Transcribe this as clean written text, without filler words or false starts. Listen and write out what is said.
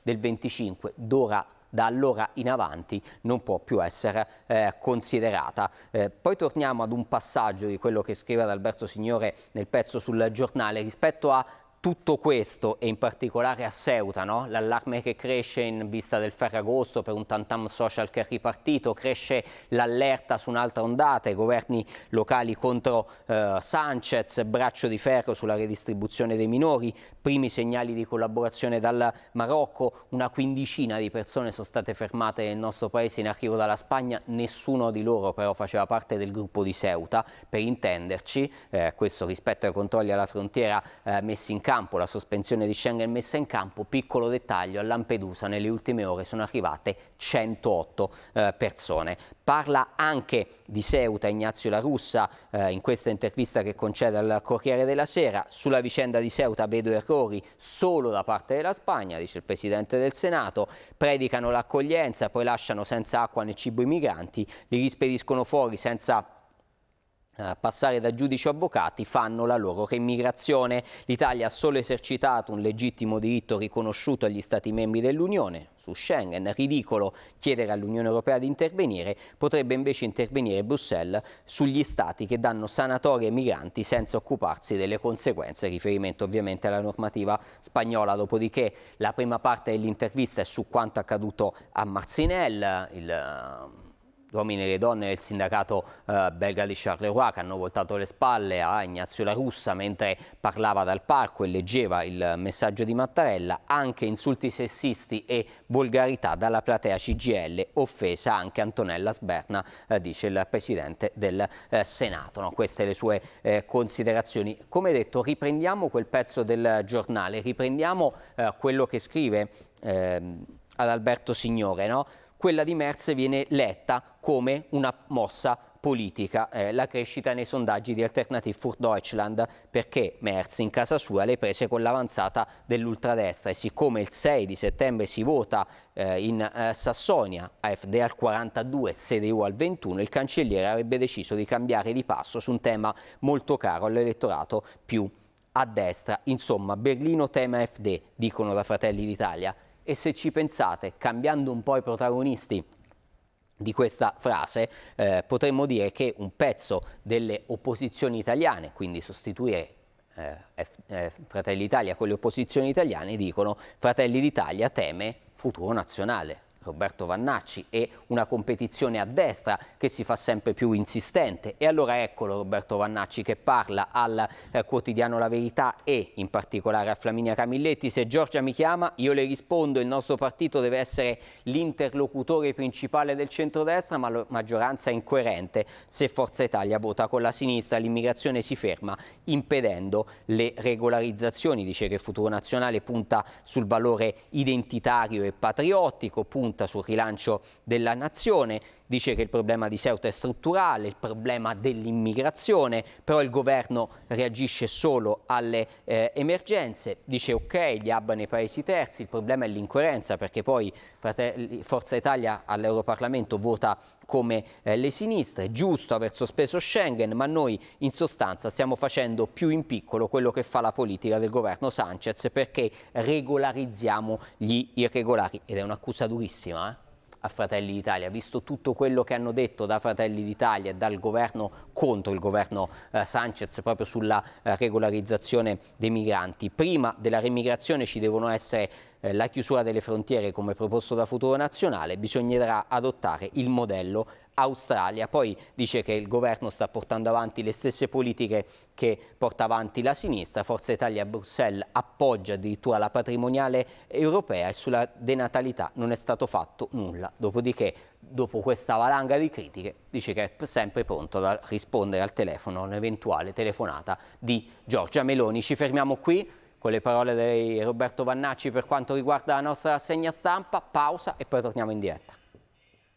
del 25, da allora in avanti non può più essere considerata. Poi torniamo ad un passaggio di quello che scrive Adalberto Signore nel pezzo sul Giornale rispetto a tutto questo e in particolare a Ceuta, no? L'allarme che cresce in vista del Ferragosto per un tantam social che è ripartito, cresce l'allerta su un'altra ondata, i governi locali contro Sanchez, braccio di ferro sulla redistribuzione dei minori, primi segnali di collaborazione dal Marocco, una quindicina di persone sono state fermate nel nostro paese in arrivo dalla Spagna, nessuno di loro però faceva parte del gruppo di Ceuta, per intenderci, questo rispetto ai controlli alla frontiera messi in campo, la sospensione di Schengen messa in campo. Piccolo dettaglio, a Lampedusa nelle ultime ore sono arrivate 108 persone. Parla anche di Ceuta Ignazio La Russa in questa intervista che concede al Corriere della Sera. Sulla vicenda di Ceuta vedo errori solo da parte della Spagna, dice il Presidente del Senato, predicano l'accoglienza, poi lasciano senza acqua né cibo i migranti, li rispediscono fuori senza passare da giudici o avvocati, fanno la loro reimmigrazione. L'Italia ha solo esercitato un legittimo diritto riconosciuto agli Stati membri dell'Unione su Schengen. Ridicolo chiedere all'Unione Europea di intervenire, potrebbe invece intervenire Bruxelles sugli Stati che danno sanatorie ai migranti senza occuparsi delle conseguenze, riferimento ovviamente alla normativa spagnola. Dopodiché la prima parte dell'intervista è su quanto accaduto a Marcinelle, gli uomini e le donne del sindacato belga di Charleroi che hanno voltato le spalle a Ignazio La Russa mentre parlava dal palco e leggeva il messaggio di Mattarella, anche insulti sessisti e volgarità dalla platea CGIL, offesa anche Antonella Sberna, dice il Presidente del Senato. No, queste le sue considerazioni. Come detto, riprendiamo quel pezzo del Giornale, riprendiamo quello che scrive Adalberto Signore, no? Quella di Merz viene letta come una mossa politica, la crescita nei sondaggi di Alternative für Deutschland, perché Merz in casa sua le prese con l'avanzata dell'ultradestra e siccome il 6 di settembre si vota in Sassonia, AfD al 42, CDU al 21, il cancelliere avrebbe deciso di cambiare di passo su un tema molto caro all'elettorato più a destra. Insomma, Berlino teme AfD, dicono da Fratelli d'Italia. E se ci pensate, cambiando un po' i protagonisti di questa frase, potremmo dire che un pezzo delle opposizioni italiane, quindi sostituire Fratelli d'Italia con le opposizioni italiane, dicono Fratelli d'Italia teme Futuro Nazionale. Roberto Vannacci e una competizione a destra che si fa sempre più insistente. E allora eccolo Roberto Vannacci che parla al quotidiano La Verità e in particolare a Flaminia Camilletti: se Giorgia mi chiama io le rispondo, il nostro partito deve essere l'interlocutore principale del centrodestra, ma la maggioranza è incoerente. Se Forza Italia vota con la sinistra l'immigrazione si ferma impedendo le regolarizzazioni. Dice che Futuro Nazionale punta sul valore identitario e patriottico, punta sul rilancio della nazione, dice che il problema di Ceuta è strutturale, il problema dell'immigrazione, però il governo reagisce solo alle emergenze, dice ok gli hub nei paesi terzi, il problema è l'incoerenza perché poi Forza Italia all'Europarlamento vota come le sinistre, giusto aver sospeso Schengen, ma noi in sostanza stiamo facendo più in piccolo quello che fa la politica del governo Sanchez perché regolarizziamo gli irregolari, ed è un'accusa durissima a Fratelli d'Italia, visto tutto quello che hanno detto da Fratelli d'Italia e dal governo contro il governo Sanchez proprio sulla regolarizzazione dei migranti. Prima della remigrazione ci devono essere la chiusura delle frontiere come proposto da Futuro Nazionale, bisognerà adottare il modello Australia. Poi dice che il governo sta portando avanti le stesse politiche che porta avanti la sinistra, Forza Italia a Bruxelles appoggia addirittura la patrimoniale europea e sulla denatalità non è stato fatto nulla. Dopodiché, dopo questa valanga di critiche, dice che è sempre pronto a rispondere al telefono a un'eventuale telefonata di Giorgia Meloni. Ci fermiamo qui con le parole di Roberto Vannacci per quanto riguarda la nostra rassegna stampa, pausa e poi torniamo in diretta.